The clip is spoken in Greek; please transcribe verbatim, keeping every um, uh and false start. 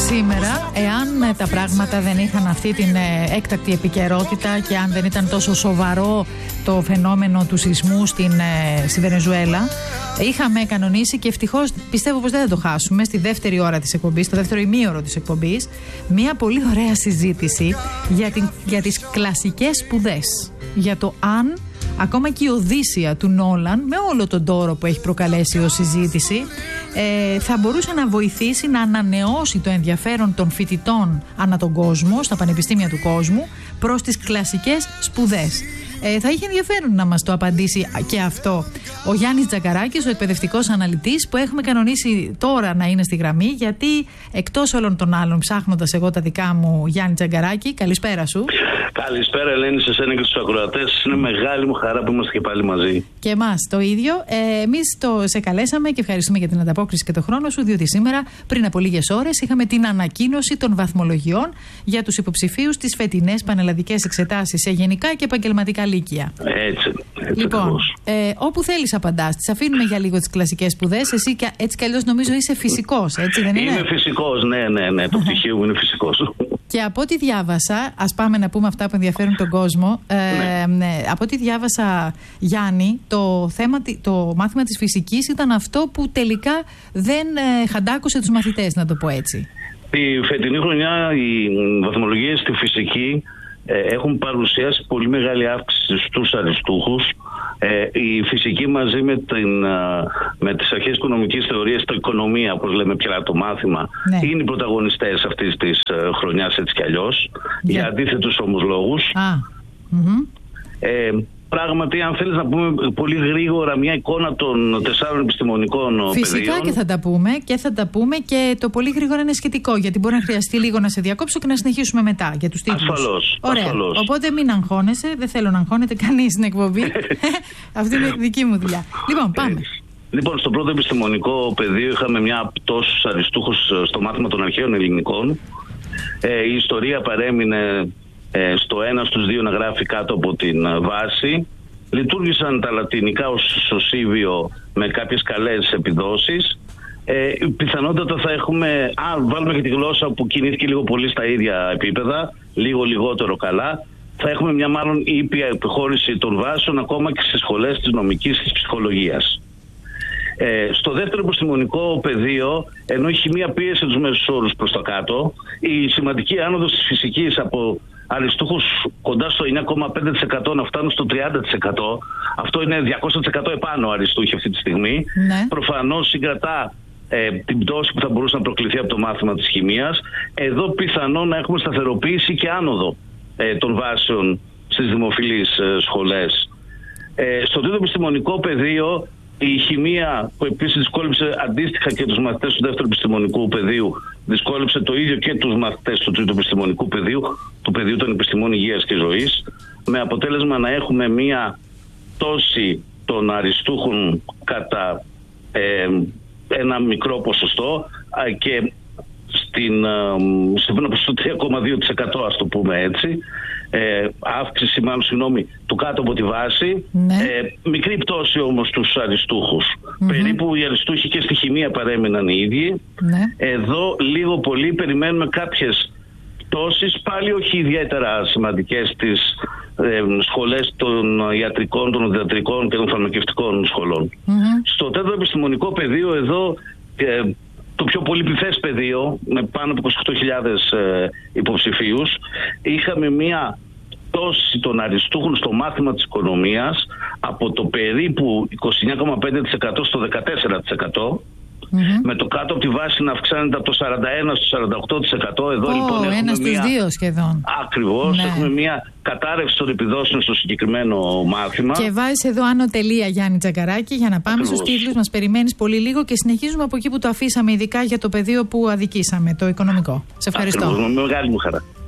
σήμερα, εάν τα πράγματα δεν είχαν αυτή την έκτακτη επικαιρότητα και αν δεν ήταν τόσο σοβαρό το φαινόμενο του σεισμού στην, στη Βενεζουέλα, είχαμε κανονίσει και ευτυχώς πιστεύω πως δεν θα το χάσουμε στη δεύτερη ώρα της εκπομπής, στο δεύτερο ημίωρο της εκπομπής, μια πολύ ωραία συζήτηση για, την, για τις κλασικές σπουδές. Για το αν ακόμα και η Οδύσσια του Νόλαν, με όλο τον τόρο που έχει προκαλέσει ως συζήτηση, ε, θα μπορούσε να βοηθήσει να ανανεώσει το ενδιαφέρον των φοιτητών ανά τον κόσμο, στα πανεπιστήμια του κόσμου, προς τις κλασικές σπουδές. Ε, θα είχε ενδιαφέρον να μας το απαντήσει και αυτό ο Γιάννης Τζαγκαράκης, ο εκπαιδευτικός αναλυτής, που έχουμε κανονίσει τώρα να είναι στη γραμμή, γιατί εκτός όλων των άλλων, ψάχνοντας εγώ τα δικά μου, Γιάννη Τζαγκαράκη, καλησπέρα σου. Καλησπέρα, Ελένη, σε εσένα και στους ακροατές. Είναι μεγάλη μου χαρά που είμαστε και πάλι μαζί. Και εμάς το ίδιο. Ε, εμείς το σε καλέσαμε και ευχαριστούμε για την ανταπόκριση και το χρόνο σου, διότι σήμερα, πριν από λίγες ώρες, είχαμε την ανακοίνωση των βαθμολογιών για τους υποψηφίους στις φετινές πανελλαδικές εξετάσεις σε γενικά και επαγγελματικά λύκεια. Έτσι. έτσι λοιπόν, ε, όπου θέλεις απαντάς. Τις αφήνουμε για λίγο τις κλασικές σπουδές. Εσύ και, έτσι κι αλλιώς νομίζω είσαι φυσικός, έτσι δεν είναι? Είμαι φυσικός, ναι, ναι, ναι. Το πτυχίο μου είναι φυσικός. Και από ό,τι διάβασα, ας πάμε να πούμε αυτά που ενδιαφέρουν τον κόσμο. Ε, ναι. Ναι, από ό,τι διάβασα, Γιάννη, το, θέμα, το μάθημα της φυσικής ήταν αυτό που τελικά δεν ε, χαντάκωσε τους μαθητές, να το πω έτσι. Η φετινή χρονιά οι βαθμολογίες στη φυσική ε, έχουν παρουσιάσει πολύ μεγάλη αύξηση στους αριστούχους. Ε, η φυσική μαζί με, την, με τις αρχές οικονομικής θεωρίας, το οικονομία, όπως λέμε πια το μάθημα, ναι. είναι οι πρωταγωνιστές αυτής της χρονιάς έτσι κι αλλιώς, yeah. για αντίθετους όμως λόγους. Ah. Mm-hmm. Ε, πράγματι, αν θέλεις να πούμε πολύ γρήγορα μια εικόνα των τεσσάρων επιστημονικών πεδίων. Φυσικά και θα τα πούμε και θα τα πούμε και το πολύ γρήγορα είναι σχετικό, γιατί μπορεί να χρειαστεί λίγο να σε διακόψω και να συνεχίσουμε μετά για τους τίτλους. Ασφαλώς. Ωραία. Ασφαλώς. Οπότε μην αγχώνεσαι, δεν θέλω να αγχώνεται κανείς στην εκπομπή. Αυτή είναι η δική μου δουλειά. Λοιπόν, πάμε. Λοιπόν, στο πρώτο επιστημονικό πεδίο είχαμε μια πτώση αριστούχους στο μάθημα των αρχαίων ελληνικών. Ε, η ιστορία παρέμεινε Ε, στο ένα στους δύο να γράφει κάτω από την βάση. Λειτουργήσαν τα λατινικά ως σωσίβιο με κάποιες καλές επιδόσεις. Ε, πιθανότατα θα έχουμε, α, βάλουμε και τη γλώσσα που κινήθηκε λίγο πολύ στα ίδια επίπεδα, λίγο λιγότερο καλά. Θα έχουμε μια μάλλον ήπια επιχώρηση των βάσεων ακόμα και στις σχολές της νομικής και της ψυχολογίας. Ε, στο δεύτερο επιστημονικό πεδίο, ενώ η χημεία πίεσε τους μέσους όρους προς τα κάτω, η σημαντική άνοδος της φυσικής από αριστούχους κοντά στο εννιά κόμμα πέντε τοις εκατό να φτάνουν στο τριάντα τοις εκατό, αυτό είναι διακόσια τοις εκατό επάνω αριστούχοι αυτή τη στιγμή, ναι. προφανώς συγκρατά ε, την πτώση που θα μπορούσε να προκληθεί από το μάθημα της χημείας. Εδώ πιθανόν να έχουμε σταθεροποίηση και άνοδο ε, των βάσεων στις δημοφιλείς ε, σχολές. Ε, στο τρίτο επιστημονικό πεδίο, η χημεία, που επίσης δυσκόλεψε αντίστοιχα και τους μαθητές του δεύτερου επιστημονικού πεδίου, δυσκόλεψε το ίδιο και τους μαθητές του τρίτου επιστημονικού πεδίου, του πεδίου των επιστημών υγείας και ζωής, με αποτέλεσμα να έχουμε μία πτώση των αριστούχων κατά ε, ένα μικρό ποσοστό ε, και στην, ε, στο τρία κόμμα δύο τοις εκατό, ας το πούμε έτσι, Ε, αύξηση μάλλον συγγνώμη του κάτω από τη βάση, ναι. ε, μικρή πτώση όμως στους αριστούχους. Mm-hmm. Περίπου οι αριστούχοι και στη χημεία παρέμειναν οι ίδιοι. Ναι. Εδώ λίγο πολύ περιμένουμε κάποιες πτώσεις, πάλι όχι ιδιαίτερα σημαντικές, στις ε, σχολές των ιατρικών, των οδοντιατρικών και των φαρμακευτικών σχολών. Mm-hmm. Στο τέταρτο επιστημονικό πεδίο εδώ ε, το πιο πολυπληθές πεδίο, με πάνω από είκοσι οκτώ χιλιάδες ε, υποψηφίους, είχαμε μία πτώση των αριστούχων στο μάθημα της οικονομίας από το περίπου είκοσι εννιά κόμμα πέντε τοις εκατό στο δεκατέσσερα τοις εκατό, mm-hmm. με το κάτω από τη βάση να αυξάνεται από το σαράντα ένα στο σαράντα οκτώ τοις εκατό. Εδώ oh, λοιπόν έχουμε ένα στους μία... δύο σχεδόν. Ακριβώς, ναι. έχουμε μία κατάρρευση των επιδόσεων στο συγκεκριμένο μάθημα. Και βάζεις εδώ άνω τελεία, Γιάννη Τζαγκαράκη, για να πάμε Ακριβώς. στους τίτλους. Μας περιμένεις πολύ λίγο και συνεχίζουμε από εκεί που το αφήσαμε, ειδικά για το πεδίο που αδικήσαμε, το οικονομικό. Σε ευχαριστώ. Ακριβώς, με μεγάλη μου χαρά.